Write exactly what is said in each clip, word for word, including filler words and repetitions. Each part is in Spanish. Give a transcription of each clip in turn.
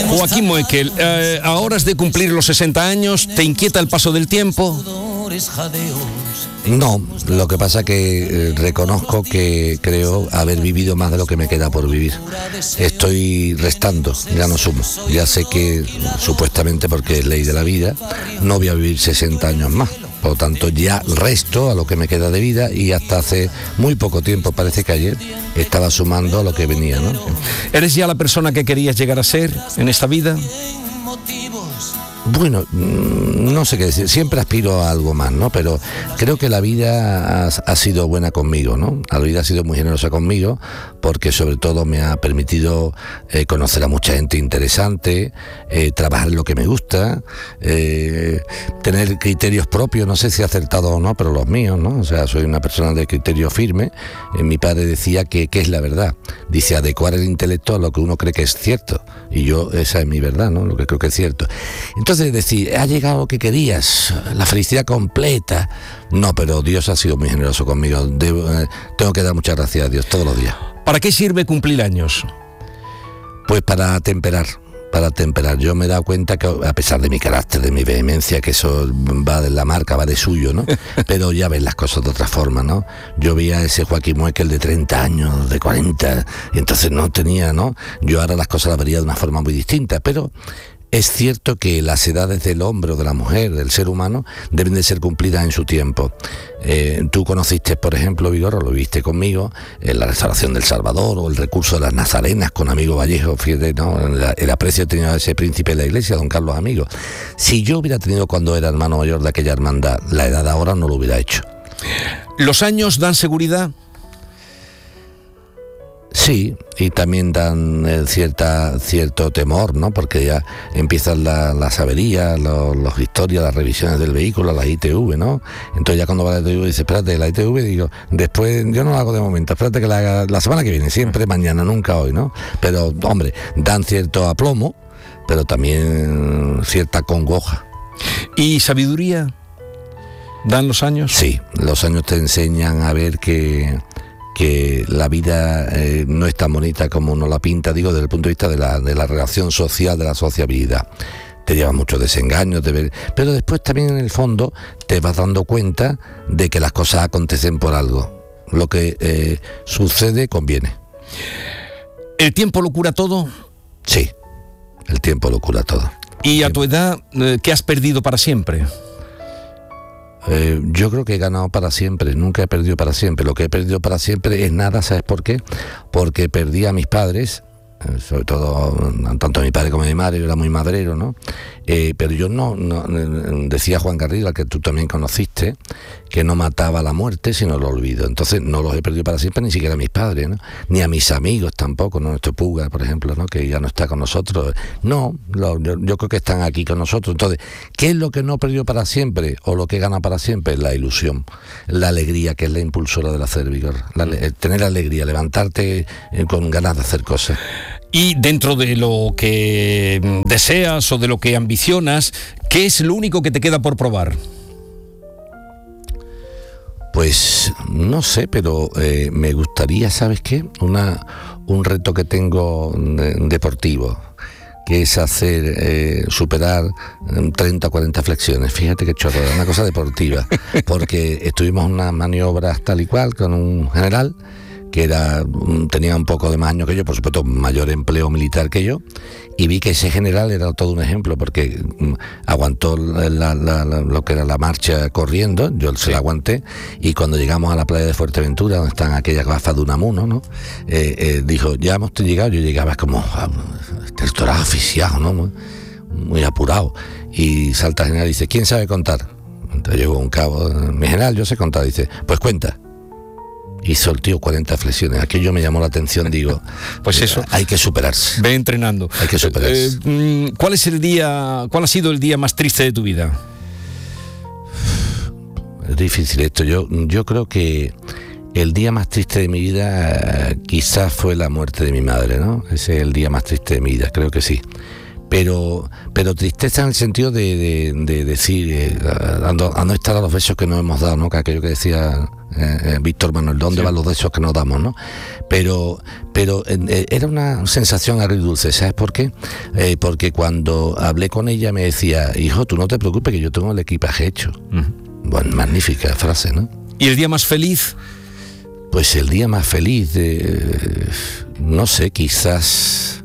Joaquín Moekel, eh, a horas de cumplir los sesenta años, ¿te inquieta el paso del tiempo? No, lo que pasa que eh, reconozco que creo haber vivido más de lo que me queda por vivir. Estoy restando, ya no sumo. Ya sé que, supuestamente porque es ley de la vida, no voy a vivir sesenta años más. Por lo tanto, ya resto a lo que me queda de vida y hasta hace muy poco tiempo, parece que ayer, estaba sumando a lo que venía, ¿no? ¿Eres ya la persona que querías llegar a ser en esta vida? Bueno, no sé qué decir, siempre aspiro a algo más, ¿no? Pero creo que la vida ha, ha sido buena conmigo, ¿no? La vida ha sido muy generosa conmigo porque sobre todo me ha permitido eh, conocer a mucha gente interesante, eh, trabajar en lo que me gusta, eh, tener criterios propios, no sé si he acertado o no, pero los míos, ¿no? O sea, soy una persona de criterio firme. Eh, mi padre decía que, ¿qué es la verdad? Dice, adecuar el intelecto a lo que uno cree que es cierto. Y yo, esa es mi verdad, ¿no? Lo que creo que es cierto. Entonces, decir, ha llegado lo que querías, la felicidad completa. No, pero Dios ha sido muy generoso conmigo. Debo, eh, tengo que dar muchas gracias a Dios todos los días. ¿Para qué sirve cumplir años? Pues para temperar, para temperar. Yo me he dado cuenta que, a pesar de mi carácter, de mi vehemencia, que eso va de la marca, va de suyo, ¿no? Pero ya ves las cosas de otra forma, ¿no? Yo veía a ese Joaquín Moekel de treinta años, de cuarenta, y entonces no tenía, ¿no? Yo ahora las cosas las vería de una forma muy distinta, pero es cierto que las edades del hombre o de la mujer, del ser humano, deben de ser cumplidas en su tiempo. Eh, tú conociste, por ejemplo, Vigorra, lo viste conmigo, en la restauración del Salvador o el recurso de las Nazarenas con Amigo Vallejo, fíjate, ¿no? El, el aprecio que tenía ese príncipe de la iglesia, don Carlos Amigo. Si yo hubiera tenido cuando era hermano mayor de aquella hermandad, la edad de ahora no lo hubiera hecho. ¿Los años dan seguridad? Sí, y también dan eh, cierta, cierto temor, ¿no? Porque ya empiezan la, las averías, los, los historias, las revisiones del vehículo, las I T V, ¿no? Entonces ya cuando va la I T V dice, espérate, la I T V, digo, después yo no la hago de momento, espérate que la haga la semana que viene, siempre mañana, nunca hoy, ¿no? Pero, hombre, dan cierto aplomo, pero también cierta congoja. ¿Y sabiduría? ¿Dan los años? Sí, los años te enseñan a ver que... que la vida eh, no es tan bonita como uno la pinta, digo, desde el punto de vista de la, de la relación social, de la sociabilidad. Te lleva muchos desengaños, de ver, pero después también en el fondo te vas dando cuenta de que las cosas acontecen por algo. Lo que eh, sucede conviene. ¿El tiempo lo cura todo? Sí, el tiempo lo cura todo. ¿Y a tu edad, eh, qué has perdido para siempre? Eh, yo creo que he ganado para siempre, nunca he perdido para siempre. Lo que he perdido para siempre es nada, ¿sabes por qué? Porque perdí a mis padres, eh, sobre todo tanto mi padre como mi madre, yo era muy madrero, ¿no? Eh, pero yo no, no, decía Juan Garrido, al que tú también conociste, que no mataba la muerte sino el olvido. Entonces no los he perdido para siempre, ni siquiera a mis padres, ¿no? Ni a mis amigos tampoco, ¿no? Nuestro Puga, por ejemplo, ¿no? Que ya no está con nosotros. No, lo, yo, yo creo que están aquí con nosotros. Entonces, ¿qué es lo que no he perdido para siempre? O lo que gana para siempre, la ilusión, la alegría, que es la impulsora del hacer, Vigor. La, tener alegría, levantarte eh, con ganas de hacer cosas. Y dentro de lo que deseas o de lo que ambicionas, ¿qué es lo único que te queda por probar? Pues no sé, pero eh, me gustaría, ¿sabes qué? Una, un reto que tengo de, deportivo, que es hacer, eh, superar treinta o cuarenta flexiones. Fíjate qué chorro, una cosa deportiva, porque estuvimos en unas maniobras tal y cual con un general que era, tenía un poco de más años que yo, por supuesto mayor empleo militar que yo, y vi que ese general era todo un ejemplo, porque aguantó la, la, la, lo que era la marcha corriendo, yo se la aguanté, y cuando llegamos a la playa de Fuerteventura, donde están aquellas gafas de Unamuno, ¿no? Eh, eh, dijo, ya hemos llegado, yo llegaba como territorial asfixiado, ¿no? Muy, muy apurado, y salta el general y dice, ¿quién sabe contar? Entonces llegó un cabo, mi general, yo sé contar, dice, pues cuenta. Hizo el tío cuarenta flexiones. Aquello me llamó la atención, digo, pues eso, hay que superarse. Ve entrenando. Hay que superarse. Eh, ¿Cuál es el día, cuál ha sido el día más triste de tu vida? Es difícil esto. Yo, yo creo que el día más triste de mi vida quizás fue la muerte de mi madre, ¿no? Ese es el día más triste de mi vida, creo que sí. Pero, pero tristeza en el sentido de, de, de decir, eh, a, a no estar a los besos que nos hemos dado, ¿no? Que aquello que decía eh, eh, Víctor Manuel, ¿dónde sí. van los besos que nos damos, no? Pero, pero eh, era una sensación agridulce, ¿sabes por qué? Eh, porque cuando hablé con ella me decía, hijo, tú no te preocupes que yo tengo el equipaje hecho. Uh-huh. Bueno, magnífica frase, ¿no? ¿Y el día más feliz? Pues el día más feliz, de, no sé, quizás,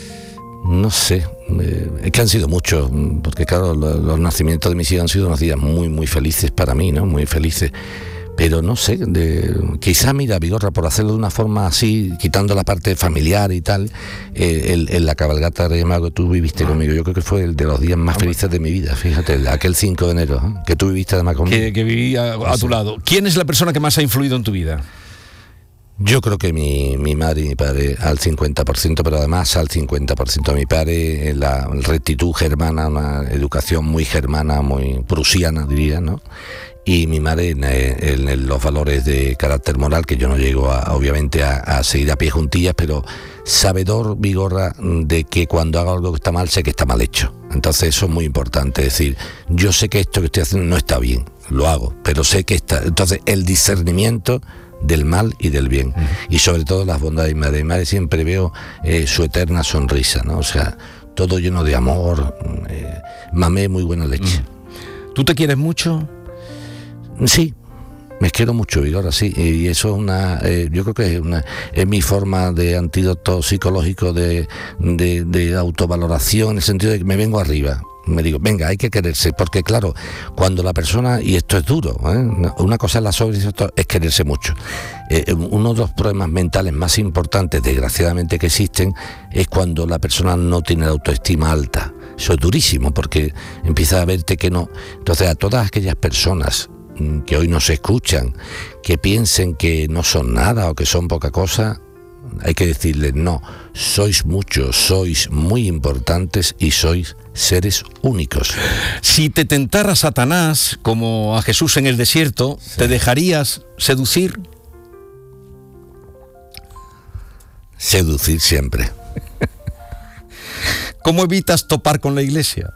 no sé, eh, es que han sido muchos, porque claro, los, los nacimientos de mis hijos han sido unos días muy, muy felices para mí, ¿no? Muy felices. Pero no sé, de, quizás, mira, Vigorra, por hacerlo de una forma así, quitando la parte familiar y tal, eh, el, el, la cabalgata de Reyes Magos que tú viviste ah. conmigo, yo creo que fue el de los días más ah, felices de mi vida, fíjate, aquel cinco de enero, ¿eh? Que tú viviste además conmigo. Que, que viví a, a tu lado. ¿Quién es la persona que más ha influido en tu vida? Yo creo que mi, mi madre y mi padre al cincuenta por ciento, pero además al cincuenta por ciento. Mi padre, la rectitud germana, una educación muy germana, muy prusiana, diría, ¿no? Y mi madre en, en, en los valores de carácter moral, que yo no llego a, obviamente a, a seguir a pie juntillas, pero sabedor, Vigorra, de que cuando hago algo que está mal, sé que está mal hecho. Entonces eso es muy importante, es decir, yo sé que esto que estoy haciendo no está bien, lo hago, pero sé que está... Entonces el discernimiento del mal y del bien, uh-huh. y sobre todo las bondades de mi madre. Mi madre siempre veo eh, su eterna sonrisa, ¿no? O sea, todo lleno de amor, eh, mamé muy buena leche. Uh-huh. ¿Tú te quieres mucho? Sí, me quiero mucho, Vigorra, sí, y eso es una, eh, yo creo que es una, es mi forma de antídoto psicológico de, de, de autovaloración, en el sentido de que me vengo arriba. Me digo, venga, hay que quererse, porque claro, cuando la persona, y esto es duro, ¿eh? Una cosa es la sobredosis, es quererse mucho. Eh, uno de los problemas mentales más importantes, desgraciadamente, que existen, es cuando la persona no tiene la autoestima alta. Eso es durísimo, porque empieza a verte que no. Entonces, a todas aquellas personas que hoy nos escuchan, que piensen que no son nada o que son poca cosa, hay que decirles, no, sois muchos, sois muy importantes y sois seres únicos. Si te tentara Satanás, como a Jesús en el desierto, sí. ¿te dejarías seducir? Seducir siempre. ¿Cómo evitas topar con la Iglesia?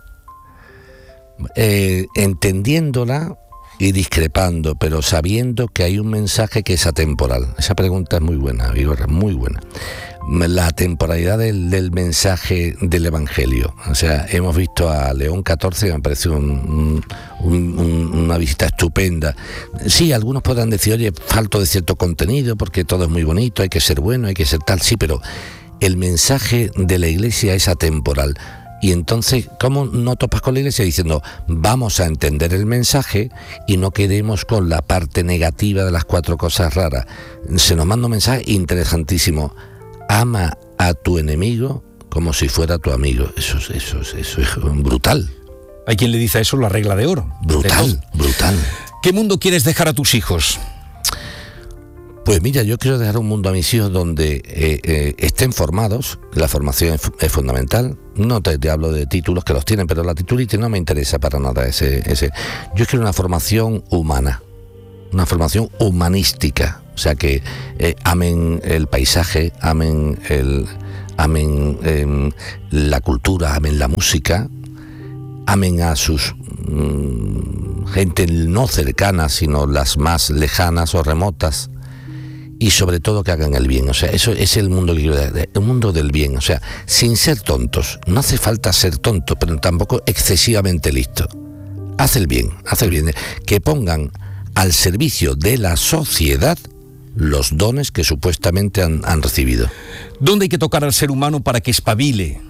Eh, entendiéndola y discrepando, pero sabiendo que hay un mensaje que es atemporal. Esa pregunta es muy buena, Vigorra, muy buena. La temporalidad del, del mensaje del Evangelio. O sea, hemos visto a León catorce, que me parece un, un, un, una visita estupenda. Sí, algunos podrán decir, oye, falto de cierto contenido, porque todo es muy bonito, hay que ser bueno, hay que ser tal, sí, pero el mensaje de la Iglesia es atemporal. Y entonces, ¿cómo no topas con la Iglesia? Diciendo, vamos a entender el mensaje y no quedemos con la parte negativa de las cuatro cosas raras. Se nos manda un mensaje interesantísimo. Ama a tu enemigo como si fuera tu amigo. Eso, eso, eso, eso es brutal. Hay quien le dice a eso la regla de oro. Brutal, de brutal. ¿Qué mundo quieres dejar a tus hijos? Pues mira, yo quiero dejar un mundo a mis hijos donde eh, eh, estén formados. La formación es, es fundamental. No te, te hablo de títulos, que los tienen, pero la titulitis no me interesa para nada. Ese, ese. Yo quiero una formación humana, una formación humanística. O sea, que eh, amen el paisaje, amen, el, amen eh, la cultura, amen la música, amen a sus mmm, gente no cercana, sino las más lejanas o remotas. Y sobre todo que hagan el bien, o sea, eso es el mundo que quiero dar, el mundo del bien, o sea, sin ser tontos. No hace falta ser tonto, pero tampoco excesivamente listo. Haz el bien, haz el bien, que pongan al servicio de la sociedad los dones que supuestamente han, han recibido. ¿Dónde hay que tocar al ser humano para que espabile?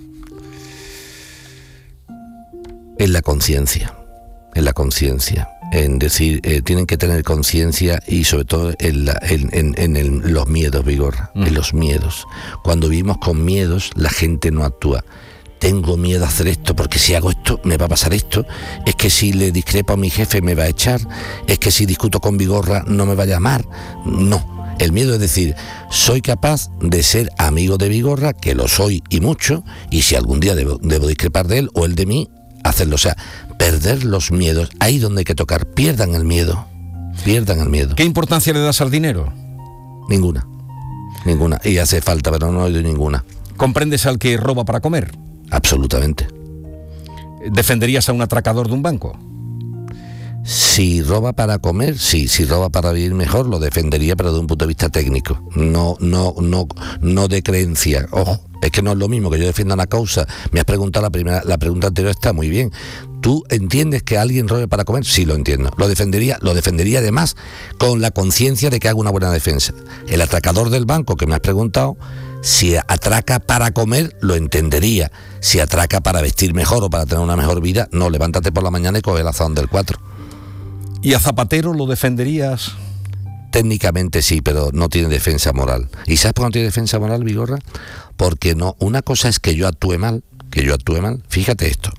En la conciencia, en la conciencia. En decir, eh, tienen que tener conciencia y sobre todo en, la, en, en, en el, los miedos, Vigorra, mm. en los miedos. Cuando vivimos con miedos, la gente no actúa. Tengo miedo a hacer esto porque si hago esto me va a pasar esto. Es que si le discrepo a mi jefe me va a echar. Es que si discuto con Vigorra no me va a llamar. No. El miedo es decir, soy capaz de ser amigo de Vigorra, que lo soy y mucho, y si algún día debo, debo discrepar de él o él de mí, hacerlo. O sea, perder los miedos, ahí donde hay que tocar, pierdan el miedo, pierdan el miedo. ¿Qué importancia le das al dinero? Ninguna, ninguna, y hace falta, pero no doy ninguna. ¿Comprendes al que roba para comer? Absolutamente. ¿Defenderías a un atracador de un banco? Si roba para comer, sí. Si roba para vivir mejor, lo defendería, pero de un punto de vista técnico, no, no, no, no de creencia. Ojo, es que no es lo mismo que yo defienda una causa. Me has preguntado la primera, la pregunta anterior está muy bien. ¿Tú entiendes que alguien robe para comer? Sí, lo entiendo. Lo defendería, lo defendería además con la conciencia de que hago una buena defensa. El atracador del banco que me has preguntado, si atraca para comer, lo entendería. Si atraca para vestir mejor o para tener una mejor vida, no, levántate por la mañana y coge el azón del cuatro. ¿Y a Zapatero lo defenderías? Técnicamente sí, pero no tiene defensa moral. ¿Y sabes por qué no tiene defensa moral, Vigorra? Porque no, una cosa es que yo actúe mal, que yo actúe mal. Fíjate esto.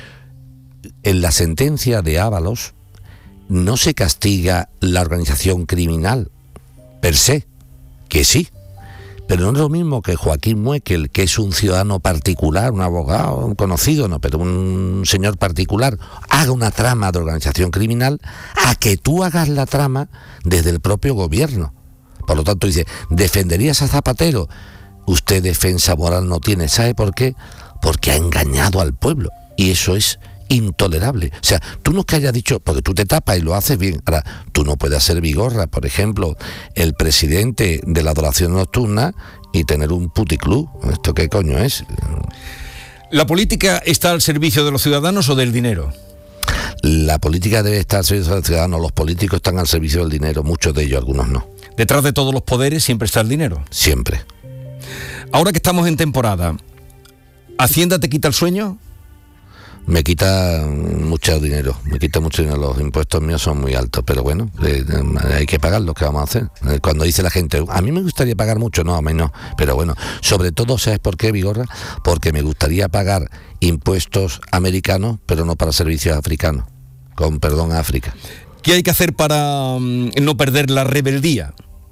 En la sentencia de Ábalos no se castiga la organización criminal per se, que sí. Pero no es lo mismo que Joaquín Muekel, que es un ciudadano particular, un abogado, un conocido, no, pero un señor particular, haga una trama de organización criminal, a que tú hagas la trama desde el propio gobierno. Por lo tanto, dice, ¿defenderías a Zapatero? Usted defensa moral no tiene. ¿Sabe por qué? Porque ha engañado al pueblo. Y eso es intolerable. O sea, tú no es que hayas dicho, porque tú te tapas y lo haces bien. Ahora, tú no puedes hacer Vigorra, por ejemplo, el presidente de la adoración nocturna y tener un puticlub. ¿Esto qué coño es? ¿La política está al servicio de los ciudadanos o del dinero? La política debe estar al servicio del ciudadano. Los políticos están al servicio del dinero, muchos de ellos, algunos no. ¿Detrás de todos los poderes siempre está el dinero? Siempre. Ahora que estamos en temporada, ¿Hacienda te quita el sueño? Me quita mucho dinero, me quita mucho dinero, los impuestos míos son muy altos, pero bueno, eh, hay que pagar lo que vamos a hacer. Cuando dice la gente, a mí me gustaría pagar mucho, no, a mí no, pero bueno, sobre todo, ¿sabes por qué, Vigorra? Porque me gustaría pagar impuestos americanos, pero no para servicios africanos, con perdón a África. ¿Qué hay que hacer para um, no perder la rebeldía?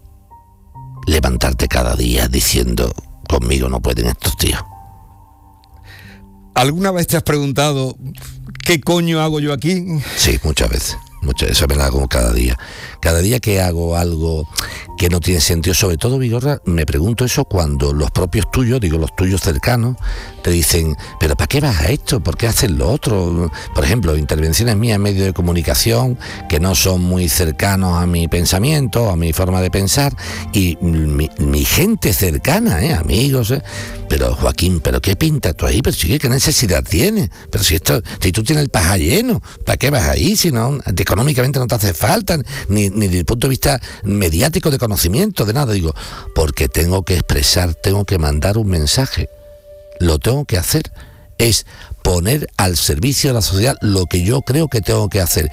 Levantarte cada día diciendo, conmigo no pueden estos tíos. ¿Alguna vez te has preguntado qué coño hago yo aquí? Sí, muchas veces. Muchas, eso me lo hago cada día. Cada día que hago algo que no tiene sentido, sobre todo, Vigorra, me pregunto eso cuando los propios tuyos, digo los tuyos cercanos, te dicen, pero ¿para qué vas a esto? ¿Por qué haces lo otro? Por ejemplo, intervenciones mías en medios de comunicación que no son muy cercanos a mi pensamiento, a mi forma de pensar, y mi, mi gente cercana, ¿eh? Amigos, ¿eh? Pero Joaquín, ¿pero qué pinta tú ahí? Pero sí, ¿qué necesidad tienes? Pero si esto, si tú tienes el paja lleno, ¿para qué vas ahí? Si no, económicamente no te hace falta, ni, ni desde el punto de vista mediático, de conocimiento, de nada. Digo, porque tengo que expresar, tengo que mandar un mensaje. Lo tengo que hacer. Es poner al servicio de la sociedad lo que yo creo que tengo que hacer.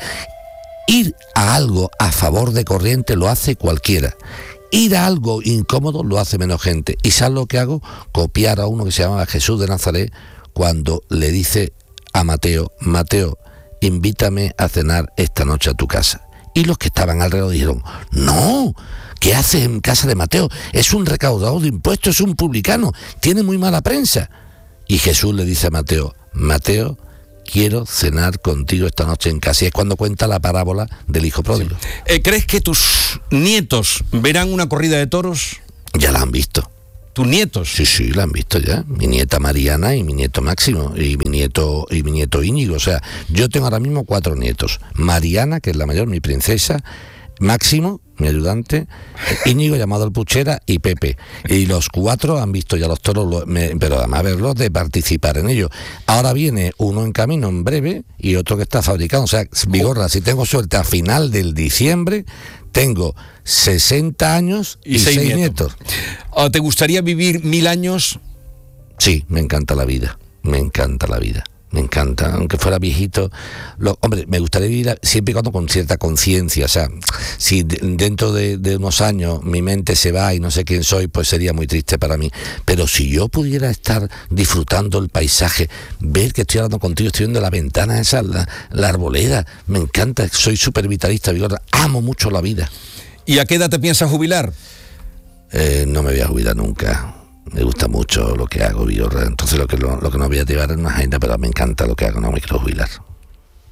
Ir a algo a favor de corriente lo hace cualquiera. Ir a algo incómodo lo hace menos gente. ¿Y sabes lo que hago? Copiar a uno que se llamaba Jesús de Nazaret cuando le dice a Mateo, Mateo, invítame a cenar esta noche a tu casa. Y los que estaban alrededor dijeron, no, ¿qué haces en casa de Mateo? Es un recaudador de impuestos, es un publicano, tiene muy mala prensa. Y Jesús le dice a Mateo, Mateo, quiero cenar contigo esta noche en casa. Y es cuando cuenta la parábola del hijo pródigo. Sí. Eh, ¿Crees que tus nietos verán una corrida de toros? Ya la han visto. ¿Tus nietos? Sí, sí, la han visto ya. Mi nieta Mariana y mi nieto Máximo y mi nieto y mi nieto Íñigo. O sea, yo tengo ahora mismo cuatro nietos. Mariana, que es la mayor, mi princesa, Máximo, mi ayudante, Íñigo, llamado el Puchera, y Pepe. Y los cuatro han visto ya los toros, lo, me, pero además verlos, de participar en ellos. Ahora viene uno en camino en breve y otro que está fabricado. O sea, Vigorra, si tengo suerte, a final del diciembre tengo sesenta años y, y seis, seis nietos. nietos. ¿Te gustaría vivir mil años? Sí, me encanta la vida, me encanta la vida. Me encanta, aunque fuera viejito. Lo, hombre, me gustaría vivir siempre y cuando con cierta conciencia. O sea, si de, dentro de, de unos años mi mente se va y no sé quién soy, pues sería muy triste para mí. Pero si yo pudiera estar disfrutando el paisaje, ver que estoy hablando contigo, estoy viendo la ventana esa, la, la arboleda, me encanta, soy súper vitalista, Vigorra, amo mucho la vida. ¿Y a qué edad te piensas jubilar? Eh, no me voy a jubilar nunca. Me gusta mucho lo que hago, Vigorra. Entonces lo que, lo, lo que no voy a llevar es una agenda, pero me encanta lo que hago, no me quiero jubilar.